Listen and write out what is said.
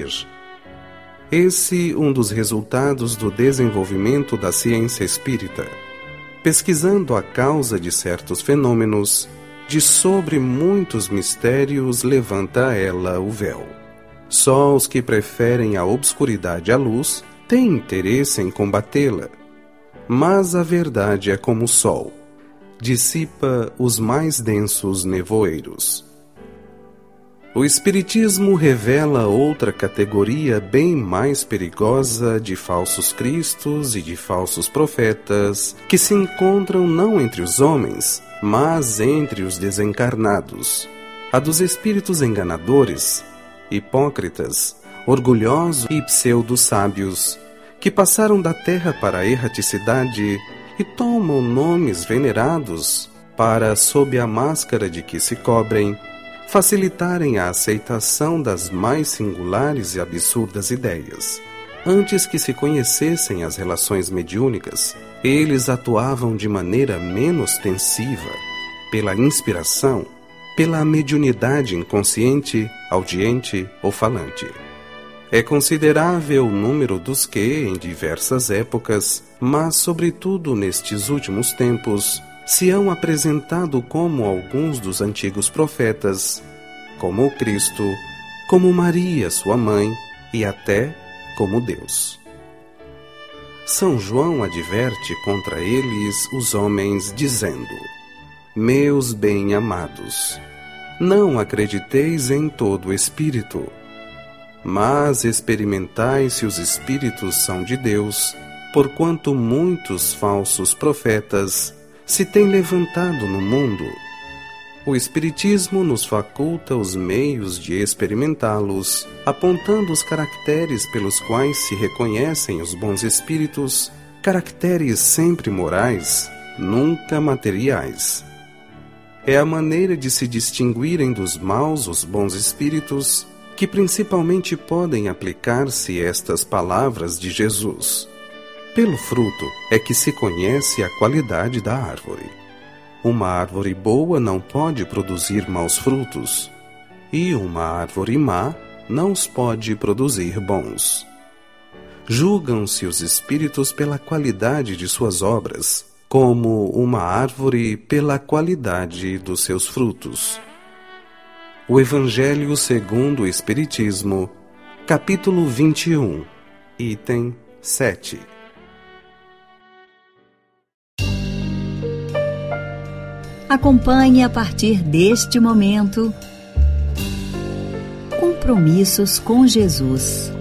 ser. Esse um dos resultados do desenvolvimento da ciência espírita. Pesquisando a causa de certos fenômenos, de sobre muitos mistérios levanta ela o véu. Só os que preferem a obscuridade à luz têm interesse em combatê-la. Mas a verdade é como o sol, dissipa os mais densos nevoeiros. O Espiritismo revela outra categoria bem mais perigosa de falsos cristos e de falsos profetas, que se encontram não entre os homens, mas entre os desencarnados, a dos espíritos enganadores, hipócritas, orgulhosos e pseudo-sábios, que passaram da terra para a erraticidade e tomam nomes venerados para, sob a máscara de que se cobrem, facilitarem a aceitação das mais singulares e absurdas ideias. Antes que se conhecessem as relações mediúnicas, eles atuavam de maneira menos ostensiva, pela inspiração, pela mediunidade inconsciente, audiente ou falante. É considerável o número dos que, em diversas épocas, mas sobretudo nestes últimos tempos, se hão apresentado como alguns dos antigos profetas, como o Cristo, como Maria, sua mãe, e até como Deus. São João adverte contra eles os homens, dizendo: Meus bem-amados, não acrediteis em todo espírito, mas experimentai se os espíritos são de Deus, porquanto muitos falsos profetas se têm levantado no mundo. O Espiritismo nos faculta os meios de experimentá-los, apontando os caracteres pelos quais se reconhecem os bons espíritos, caracteres sempre morais, nunca materiais. É a maneira de se distinguirem dos maus os bons espíritos, que principalmente podem aplicar-se estas palavras de Jesus. Pelo fruto é que se conhece a qualidade da árvore. Uma árvore boa não pode produzir maus frutos, e uma árvore má não os pode produzir bons. Julgam-se os espíritos pela qualidade de suas obras, como uma árvore pela qualidade dos seus frutos. O Evangelho segundo o Espiritismo, capítulo 21, item 7. Acompanhe a partir deste momento Compromissos com Jesus.